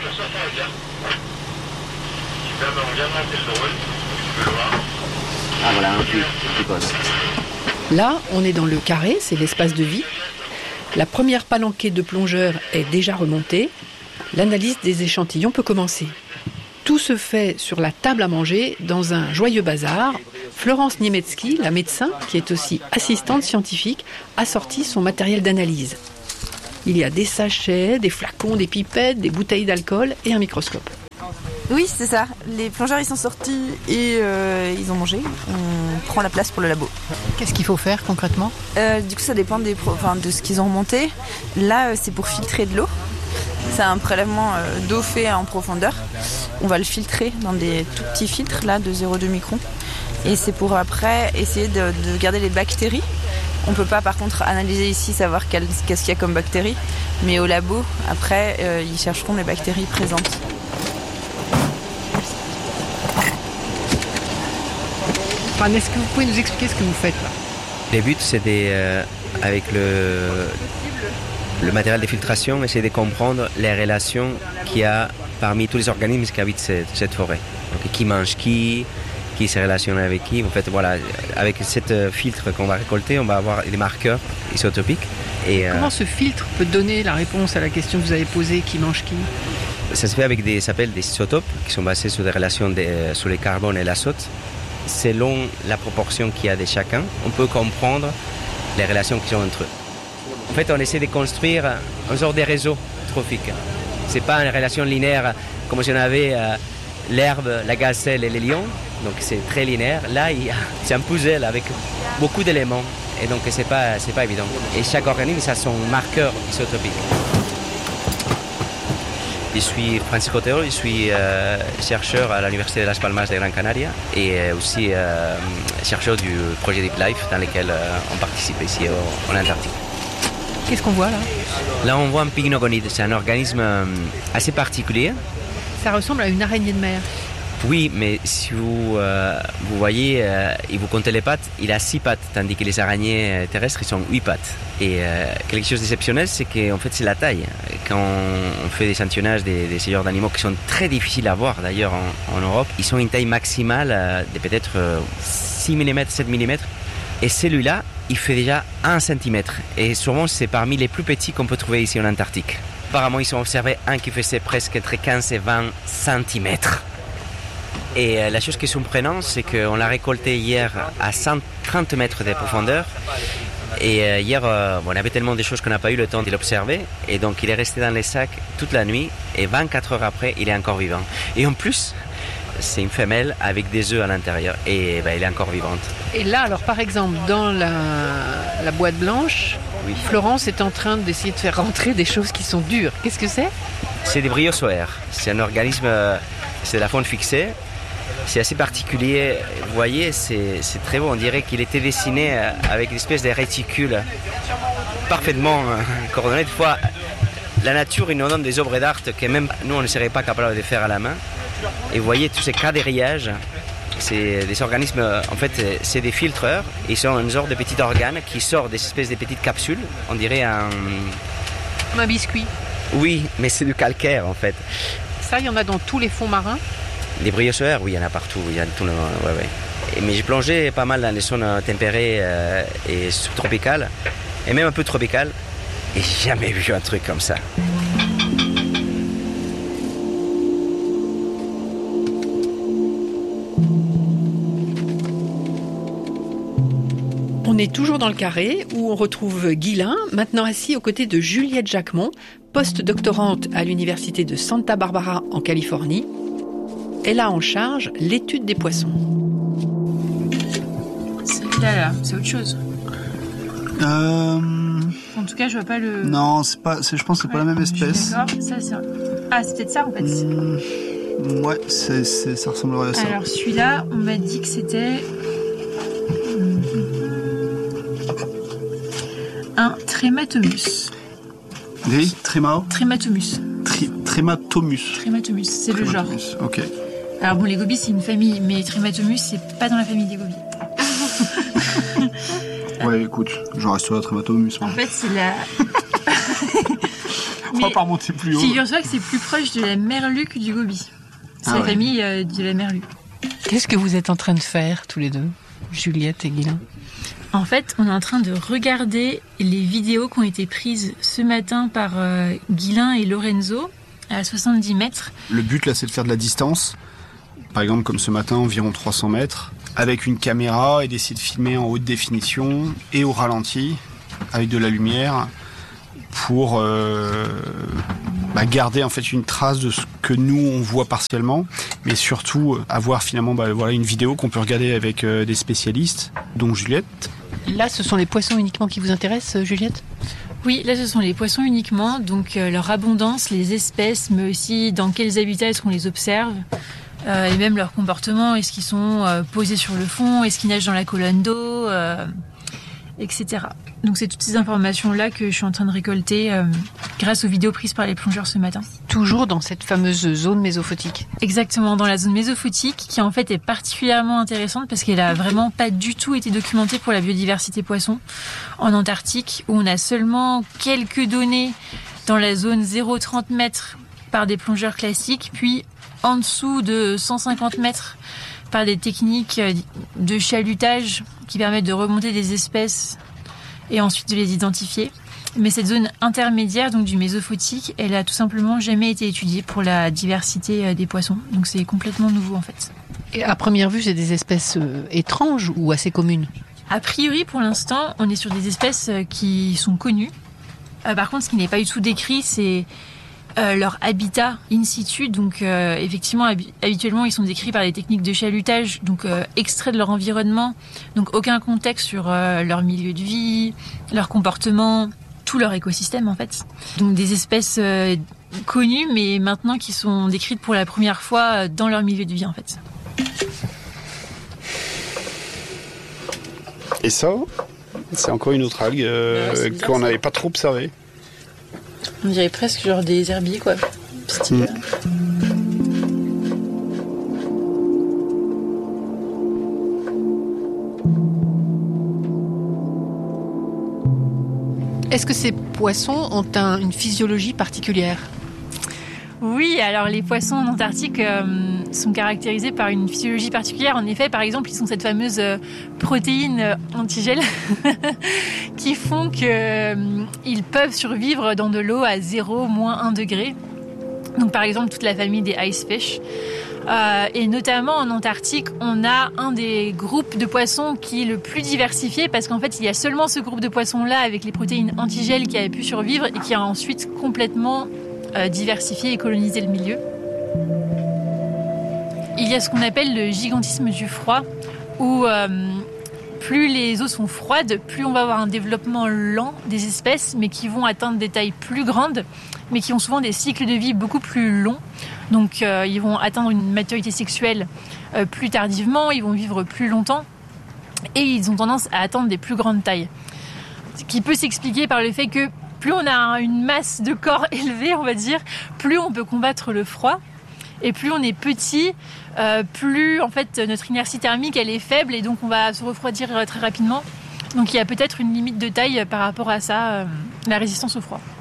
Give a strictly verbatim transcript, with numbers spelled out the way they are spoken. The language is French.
Ah voilà, un petit, petit poste. Là, on est dans le carré, c'est l'espace de vie. La première palanquée de plongeurs est déjà remontée. L'analyse des échantillons peut commencer. Tout se fait sur la table à manger dans un joyeux bazar. Florence Niemiecki, la médecin, qui est aussi assistante scientifique, a sorti son matériel d'analyse. Il y a des sachets, des flacons, des pipettes, des bouteilles d'alcool et un microscope. Oui, c'est ça. Les plongeurs, ils sont sortis et euh, ils ont mangé. On prend la place pour le labo. Qu'est-ce qu'il faut faire concrètement ? euh, Du coup, ça dépend des pro- enfin, de ce qu'ils ont remonté. Là, euh, c'est pour filtrer de l'eau. C'est un prélèvement euh, d'eau fait en profondeur. On va le filtrer dans des tout petits filtres là, de zéro virgule deux microns. Et c'est pour après essayer de, de garder les bactéries. On ne peut pas par contre analyser ici, savoir quel, qu'est-ce qu'il y a comme bactéries. Mais au labo, après, euh, ils chercheront les bactéries présentes. Est-ce que vous pouvez nous expliquer ce que vous faites là ? Le but, c'est de, euh, avec le, le matériel de filtration, essayer de comprendre les relations qu'il y a parmi tous les organismes qui habitent cette, cette forêt. Donc, qui mange qui, qui se relationne avec qui. En fait, voilà, avec ce filtre qu'on va récolter, on va avoir des marqueurs isotopiques. Et, Comment euh, ce filtre peut donner la réponse à la question que vous avez posée, qui mange qui ? Ça se fait avec des, ça s'appelle des isotopes, qui sont basés sur des relations de, euh, sur le carbone et l'azote. Selon la proportion qu'il y a de chacun, on peut comprendre les relations qui sont entre eux. En fait, on essaie de construire un genre de réseau trophique. Ce n'est pas une relation linéaire comme si on avait euh, l'herbe, la gazelle et les lions. Donc c'est très linéaire. Là, il y a, c'est un puzzle avec beaucoup d'éléments. Et donc c'est pas, c'est pas évident. Et chaque organisme a son marqueur isotopique. Je suis Francisco Otero, je suis euh, chercheur à l'Université de Las Palmas de Gran Canaria et euh, aussi euh, chercheur du projet Deep Life dans lequel euh, on participe ici au, en Antarctique. Qu'est-ce qu'on voit là ? Là, on voit un pycnogonide, c'est un organisme euh, assez particulier. Ça ressemble à une araignée de mer. Oui, mais si vous, euh, vous voyez euh, et vous comptez les pattes, il a six pattes, tandis que les araignées terrestres, ils sont huit pattes. Et euh, quelque chose d'exceptionnel, c'est qu'en fait, c'est la taille. Quand on fait des échantillonnages de, de ces genres d'animaux qui sont très difficiles à voir, d'ailleurs, en, en Europe, ils sont une taille maximale euh, de peut-être euh, six millimètres, sept millimètres. Et celui-là, il fait déjà un centimètre. Et sûrement, c'est parmi les plus petits qu'on peut trouver ici en Antarctique. Apparemment, ils ont observé un qui faisait presque entre quinze et vingt centimètres. Et euh, la chose qui est surprenante, c'est qu'on l'a récolté hier à cent trente mètres de profondeur. Et euh, hier, euh, bon, on avait tellement de choses qu'on n'a pas eu le temps de l'observer. Et donc, il est resté dans les sacs toute la nuit. Et vingt-quatre heures après, il est encore vivant. Et en plus, c'est une femelle avec des œufs à l'intérieur. Et ben, elle est encore vivante. Et là, alors par exemple, dans la, la boîte blanche, oui. Florence est en train d'essayer de faire rentrer des choses qui sont dures. Qu'est-ce que c'est ? C'est des bryozoaires. C'est un organisme, euh, c'est de la faune fixée. C'est assez particulier, vous voyez, c'est, c'est très beau, on dirait qu'il était dessiné avec une espèce de réticule parfaitement coordonné. Des fois, la nature il nous donne des œuvres d'art que même nous on ne serait pas capable de faire à la main. Et vous voyez tous ces quadrillages, c'est des organismes, en fait c'est des filtreurs, ils sont une sorte de petits organes qui sortent des espèces de petites capsules, on dirait un... Comme un biscuit. Oui, mais c'est du calcaire en fait. Ça, il y en a dans tous les fonds marins. Les bryozoaires, oui, il y en a partout. Il y a tout le... ouais, ouais. Mais j'ai plongé pas mal dans les zones tempérées euh, et subtropicales, et même un peu tropicales, et j'ai jamais vu un truc comme ça. On est toujours dans le carré où on retrouve Guylain, maintenant assis aux côtés de Juliette Jacquemont, post-doctorante à l'université de Santa Barbara en Californie. Elle a en charge l'étude des poissons. Celui-là, là, c'est autre chose. Euh... En tout cas, je vois pas le... Non, c'est pas, c'est, je pense que c'est ouais, pas la même espèce. D'accord, ça, c'est... Ah, c'est peut-être ça, en fait. Mmh, ouais, c'est, c'est, ça ressemblerait à ça. Alors, celui-là, on m'a dit que c'était... un Trématomus. Oui, tréma. Trématomus. Tri- Trématomus. Trématomus, c'est Trématomus. le genre. Ok. Alors bon, les gobies, c'est une famille, mais Trématomus, c'est pas dans la famille des gobies. Ouais, écoute, j'en reste sur la Trématomus. En fait, c'est la... crois pas remonter plus haut. Figure-toi que c'est plus proche de la merlue que du gobie. C'est Ah la ouais. famille euh, de la merlue. Qu'est-ce que vous êtes en train de faire tous les deux, Juliette et Guylain? En fait, on est en train de regarder les vidéos qui ont été prises ce matin par euh, Guylain et Lorenzo à soixante-dix mètres. Le but là, c'est de faire de la distance. Par exemple, comme ce matin, environ trois cents mètres, avec une caméra et d'essayer de filmer en haute définition et au ralenti, avec de la lumière, pour euh, bah, garder en fait une trace de ce que nous on voit partiellement, mais surtout avoir finalement bah, voilà, une vidéo qu'on peut regarder avec euh, des spécialistes, dont Juliette. Là, ce sont les poissons uniquement qui vous intéressent, Juliette? Oui, là ce sont les poissons uniquement, donc euh, leur abondance, les espèces, mais aussi dans quels habitats est-ce qu'on les observe, euh, et même leur comportement, est-ce qu'ils sont euh, posés sur le fond, est-ce qu'ils nagent dans la colonne d'eau, euh, et cetera. Donc c'est toutes ces informations-là que je suis en train de récolter euh, grâce aux vidéos prises par les plongeurs ce matin. Toujours dans cette fameuse zone mésophotique. Exactement, dans la zone mésophotique, qui en fait est particulièrement intéressante parce qu'elle a vraiment pas du tout été documentée pour la biodiversité poisson en Antarctique, où on a seulement quelques données dans la zone zéro virgule trente mètres par des plongeurs classiques, puis en dessous de cent cinquante mètres par des techniques de chalutage qui permettent de remonter des espèces et ensuite de les identifier. Mais cette zone intermédiaire, donc du mésophotique, elle a tout simplement jamais été étudiée pour la diversité des poissons. Donc c'est complètement nouveau en fait. Et à première vue, c'est des espèces euh, étranges ou assez communes? A priori, pour l'instant, on est sur des espèces qui sont connues. Euh, par contre, ce qui n'est pas du tout décrit, c'est euh, leur habitat in situ. Donc euh, effectivement, hab- habituellement, ils sont décrits par des techniques de chalutage, donc euh, extraits de leur environnement. Donc aucun contexte sur euh, leur milieu de vie, leur comportement, tout leur écosystème en fait. Donc des espèces euh, connues, mais maintenant qui sont décrites pour la première fois dans leur milieu de vie en fait. Et ça, c'est encore une autre algue euh, Ouais, c'est bizarre, qu'on ça. n'avait pas trop observée. On dirait presque genre des herbiers quoi. Style. Est-ce que ces poissons ont un- une physiologie particulière? Oui, alors les poissons en Antarctique euh, sont caractérisés par une physiologie particulière. En effet, par exemple, ils ont cette fameuse euh, protéine euh, antigel qui font qu'ils euh, peuvent survivre dans de l'eau à zéro, moins un degré. Donc par exemple, toute la famille des icefish. Euh, et notamment en Antarctique, on a un des groupes de poissons qui est le plus diversifié parce qu'en fait, il y a seulement ce groupe de poissons-là avec les protéines antigel qui avait pu survivre et qui a ensuite complètement euh, diversifié et colonisé le milieu. Il y a ce qu'on appelle le gigantisme du froid, où euh, plus les eaux sont froides, plus on va avoir un développement lent des espèces, mais qui vont atteindre des tailles plus grandes, mais qui ont souvent des cycles de vie beaucoup plus longs. Donc euh, ils vont atteindre une maturité sexuelle euh, plus tardivement, ils vont vivre plus longtemps, et ils ont tendance à atteindre des plus grandes tailles. Ce qui peut s'expliquer par le fait que plus on a une masse de corps élevée, on va dire, plus on peut combattre le froid. Et plus on est petit, euh, plus en fait notre inertie thermique elle est faible et donc on va se refroidir très rapidement. Donc il y a peut-être une limite de taille par rapport à ça, euh, la résistance au froid.